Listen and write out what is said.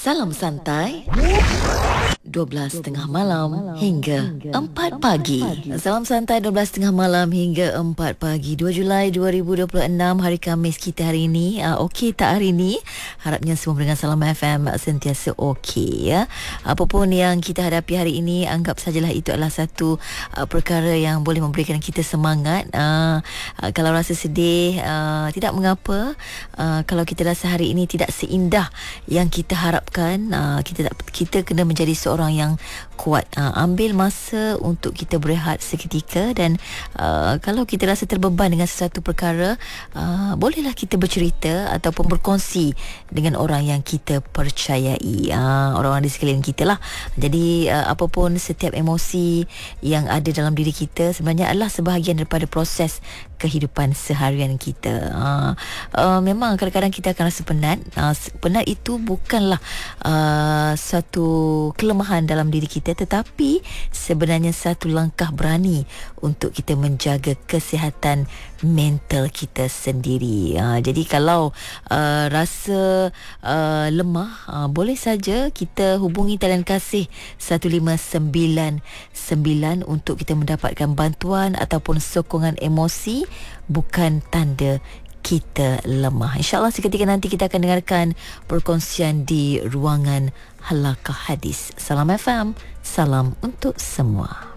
Salam santai 12.30 malam hingga 4 pagi. Salam santai 12.30 malam hingga 4 pagi. 2 Julai 2026, hari Khamis kita hari ini. Okey tak hari ini? Harapnya semua dengan Salam FM sentiasa okey ya. Apapun yang kita hadapi hari ini, anggap sajalah itu adalah satu perkara yang boleh memberikan kita semangat. Kalau rasa sedih, tidak mengapa. Kalau kita rasa hari ini tidak seindah yang kita harapkan, kita kena menjadi seorang yang kuat. Ambil masa untuk kita berehat seketika, dan kalau kita rasa terbeban dengan sesuatu perkara, bolehlah kita bercerita ataupun berkongsi dengan orang yang kita percayai, orang-orang di sekeliling kita lah. Jadi apapun, setiap emosi yang ada dalam diri kita sebenarnya adalah sebahagian daripada proses kehidupan seharian kita. Memang kadang-kadang kita akan rasa penat. Penat itu bukanlah satu kelemahan dalam diri kita, tetapi sebenarnya satu langkah berani untuk kita menjaga kesihatan mental kita sendiri. Jadi kalau rasa lemah, boleh saja kita hubungi talian kasih 1599 untuk kita mendapatkan bantuan ataupun sokongan emosi, bukan tanda kita lemah. InsyaAllah seketika nanti kita akan dengarkan perkongsian di ruangan Halaqah Hadis. Salam FM, salam untuk semua.